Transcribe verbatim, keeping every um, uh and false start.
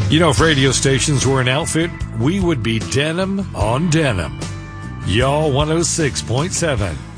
You know, if radio stations were an outfit, we would be denim on denim. Y'all one oh six point seven.